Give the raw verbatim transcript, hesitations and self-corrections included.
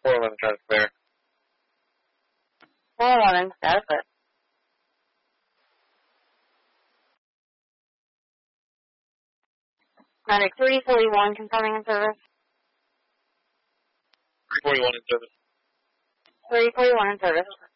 four eleven tries to clear. four eleven, status it. Medic three forty-one, confirming in service. three forty-one in service. three forty-one in service.